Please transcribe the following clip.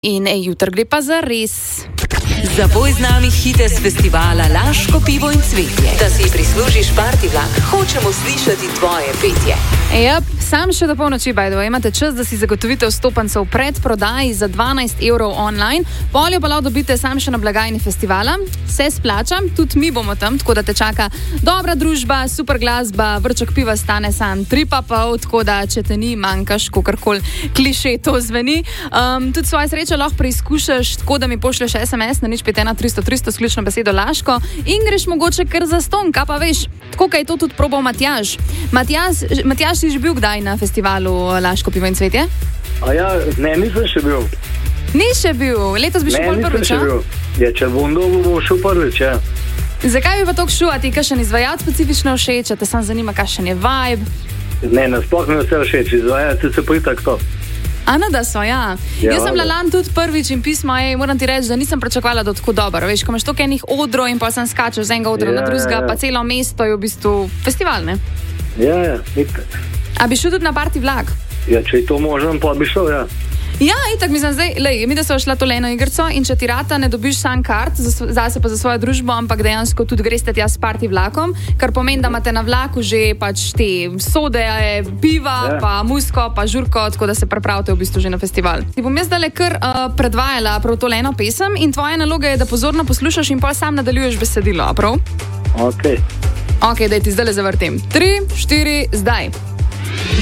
In jutri gre pa za res. Zaboj z nami hite z festivala Laško pivo in cvetje. Da si prislužiš party vlak, hočemo slišati tvoje petje. Yep, sam še do polnoči, by the way, imate čas, da si zagotovite vstopancev v predprodaji za 12 evrov online. Poljo pa lahko dobite sam še na blagajni festivala. Se splača, tudi mi bomo tam, tako da te čaka dobra družba, super glasba, vrček piva stane sam 3,5, tako da če te ni, manjkaš, kakorkoli kliše to zveni. Tudi svoje sreče lahko preizkušaš, tako da mi pošlješ SMS na 051-300-300 s ključno besedo Laško in greš mogoče kar za ston, kaj pa veš. Tako kaj je to tudi probal Matjaž. Matjaž, si že bil kdaj na festivalu Laško pivo in cvetje? Ne, nisem še bil. Ni še bil, letos bi še bolj prvič. Ne, nisem še bil. Če bom dolgo, bo šel prvič, ja. Zakaj bi pa toliko šel, a ti kakšen izvajalec specifično všeč, a te sam zanima, kakšen je vibe? Ne, nasploh mi vse všeč, izvajalci se pa itak to. Da so, ja. Jaz sem bila lani tudi prvič in pismo, moram ti reči, da nisem pričakovala, da je tako dobro. Veš, ko imaš toliko enih odrov in pa sem skačal z enega odra na drugega, pa celo mesto je v bistvu festival, ne? Ja, itak. A bi šel tudi na party vlak? Ja, če je to možno, pa bi šel, ja. Ja, itak, mislim, zdaj, mi da so šla tole eno igrico in če ti rata ne dobiš sam kart, zase pa za svojo družbo, ampak dejansko tudi greste tja s party vlakom, kar pomeni, da imate na vlaku že pač te sode, piva, pa musko, pa žurko, tako da se pripravite v bistvu že na festival. Ti bom jaz zdaj kar predvajala prav tole eno pesem in tvoja naloga je, da pozorno poslušaš in pa sam nadaljuješ besedilo, a prav? Ok, daj ti zdaj zavrtim. 3, 4, zdaj.